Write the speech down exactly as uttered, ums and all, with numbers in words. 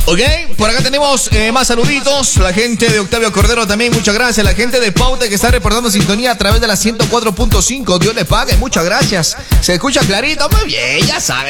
Ok, por acá tenemos eh, más saluditos. La gente de Octavio Cordero también, muchas gracias. La gente de Pauta que está reportando sintonía a través de la ciento cuatro punto cinco. Dios le pague, muchas gracias. Se escucha clarito, muy bien, ya saben.